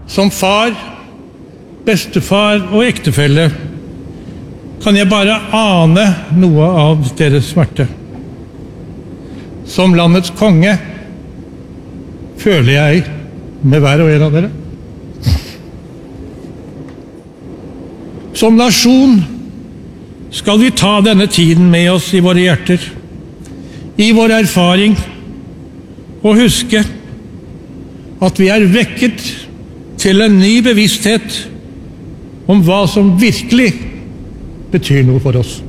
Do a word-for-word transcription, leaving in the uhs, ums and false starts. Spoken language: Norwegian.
Som far, bestefar og ektefelle kan jeg bare ane noe av deres smerte. Som landets konge føler jeg med hver og en av dere. Som nasjon skal vi ta denne tiden med oss i våre hjerter, i vår erfaring, og huske at vi er vekket til en ny bevissthet om hva som virkelig betyr noe for oss.